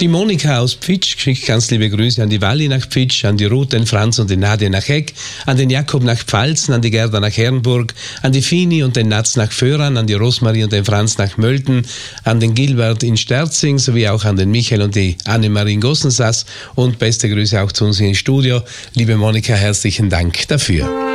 Die Monika aus Pfitsch schickt ganz liebe Grüße an die Walli nach Pfitsch, an die Ruth, den Franz und den Nadia nach Eck, an den Jakob nach Pfalzen, an die Gerda nach Herrenburg, an die Fini und den Natz nach Föhran, an die Rosmarie und den Franz nach Mölten, an den Gilbert in Sterzing sowie auch an den Michael und die Annemarie in Gossensass und beste Grüße auch zu uns im Studio. Liebe Monika, herzlichen Dank dafür.